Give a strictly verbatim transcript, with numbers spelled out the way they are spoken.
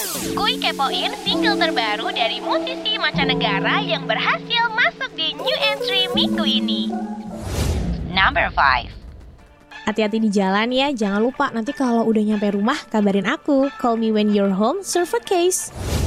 Kuy kepoin single terbaru dari musisi mancanegara yang berhasil masuk di new entry minggu ini. Number five. Hati-hati di jalan ya, jangan lupa nanti kalau udah nyampe rumah kabarin aku. Call me when you're home, serve a case.